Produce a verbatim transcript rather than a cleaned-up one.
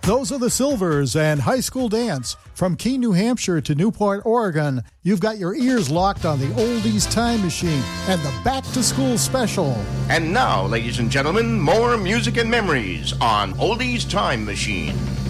Those are the Silvers and High School Dance. From Keene, New Hampshire to Newport, Oregon, you've got your ears locked on the Oldies Time Machine and the Back to School Special. And now, ladies and gentlemen, more music and memories on Oldies Time Machine.